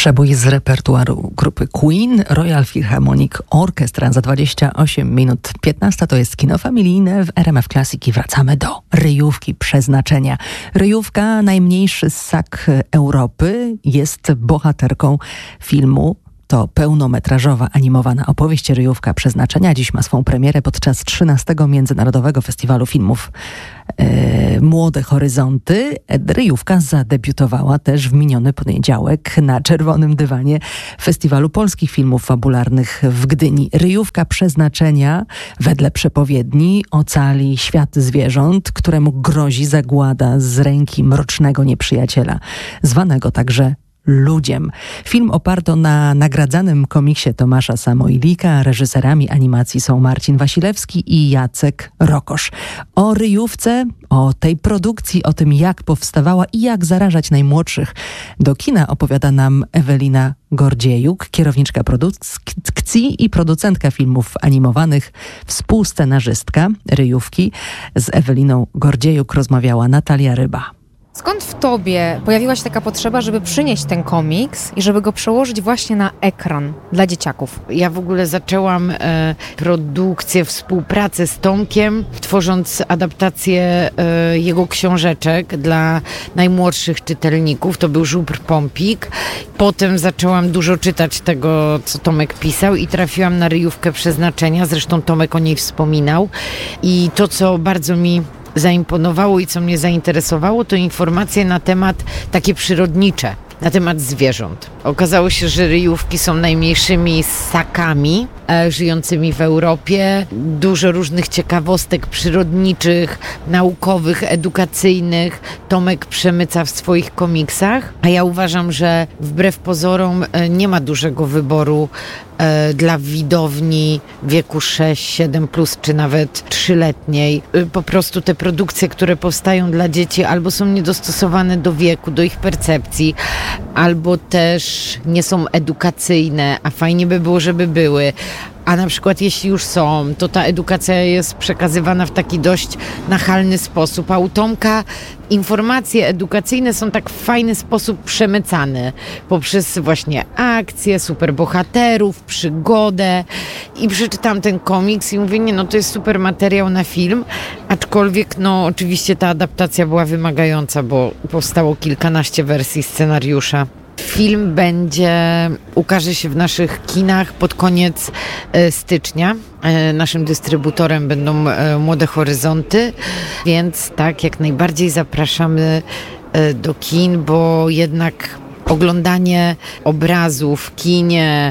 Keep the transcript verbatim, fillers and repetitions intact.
Przebój z repertuaru grupy Queen, Royal Philharmonic Orchestra za dwadzieścia osiem minut piętnaście. To jest kino familijne w R M F Classic i wracamy do Ryjówki Przeznaczenia. Ryjówka, najmniejszy ssak Europy, jest bohaterką filmu. To pełnometrażowa, animowana opowieść Ryjówka Przeznaczenia. Dziś ma swą premierę podczas trzynastego Międzynarodowego Festiwalu Filmów e, Młode Horyzonty. Ryjówka zadebiutowała też w miniony poniedziałek na czerwonym dywanie Festiwalu Polskich Filmów Fabularnych w Gdyni. Ryjówka Przeznaczenia, wedle przepowiedni, ocali świat zwierząt, któremu grozi zagłada z ręki mrocznego nieprzyjaciela, zwanego także ludziem. Film oparto na nagradzanym komiksie Tomasza Samojlika. Reżyserami animacji są Marcin Wasilewski i Jacek Rokosz. O Ryjówce, o tej produkcji, o tym jak powstawała i jak zarażać najmłodszych do kina opowiada nam Ewelina Gordziejuk, kierowniczka produkcji i producentka filmów animowanych, współscenarzystka Ryjówki. Z Eweliną Gordziejuk rozmawiała Natalia Ryba. Skąd w tobie pojawiła się taka potrzeba, żeby przynieść ten komiks i żeby go przełożyć właśnie na ekran dla dzieciaków? Ja w ogóle zaczęłam e, produkcję, współpracę z Tomkiem, tworząc adaptację e, jego książeczek dla najmłodszych czytelników. To był Żubr Pompik. Potem zaczęłam dużo czytać tego, co Tomek pisał i trafiłam na Ryjówkę Przeznaczenia. Zresztą Tomek o niej wspominał. I to, co bardzo mi zaimponowało i co mnie zainteresowało, to informacje na temat takie przyrodnicze, na temat zwierząt. Okazało się, że ryjówki są najmniejszymi ssakami e, żyjącymi w Europie. Dużo różnych ciekawostek przyrodniczych, naukowych, edukacyjnych Tomek przemyca w swoich komiksach, a ja uważam, że wbrew pozorom e, nie ma dużego wyboru e, dla widowni wieku sześć siedem plus, czy nawet trzyletniej. E, po prostu te produkcje, które powstają dla dzieci, albo są niedostosowane do wieku, do ich percepcji, albo też nie są edukacyjne, a fajnie by było, żeby były. A na przykład jeśli już są, to ta edukacja jest przekazywana w taki dość nachalny sposób, a u Tomka informacje edukacyjne są tak w fajny sposób przemycane poprzez właśnie akcje, superbohaterów, przygodę. I przeczytałam ten komiks i mówię, nie no to jest super materiał na film, aczkolwiek no oczywiście ta adaptacja była wymagająca, bo powstało kilkanaście wersji scenariusza. Film będzie, ukaże się w naszych kinach pod koniec e, stycznia. E, naszym dystrybutorem będą e, Młode Horyzonty, więc tak, jak najbardziej zapraszamy e, do kin, bo jednak oglądanie obrazu w kinie